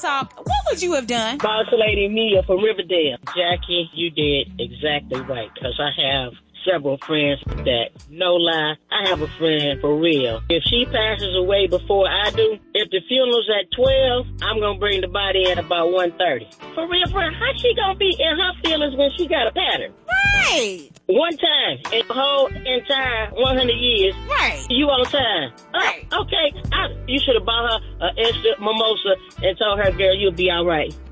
talk, what would you have done? Boss lady Mia from Riverdale. Jackie, you did exactly right, because I have several friends that, no lie, I have a friend for real. If she passes away before I do, if the funeral's at 12, I'm going to bring the body in about 1:30. For real, friend, how she going to be in her feelings when she got a pattern? Right. One time in the whole entire 100 years. Right. You on time. Right. Okay. You should have bought her an instant mimosa and told her, girl, you'll be all right.